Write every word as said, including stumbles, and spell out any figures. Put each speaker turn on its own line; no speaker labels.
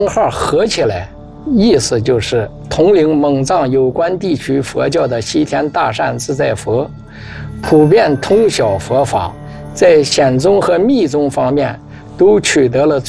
号合起来，意思就是统领蒙藏有关地区佛教的西天大善自在佛，普遍通晓佛法，在显宗和密宗方面都取得了最